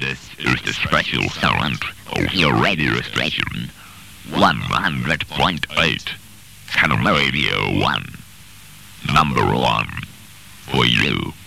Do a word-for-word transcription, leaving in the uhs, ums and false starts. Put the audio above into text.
this is the special sound of your radio station, one hundred point eight, Canal Radio one. Number one, for you.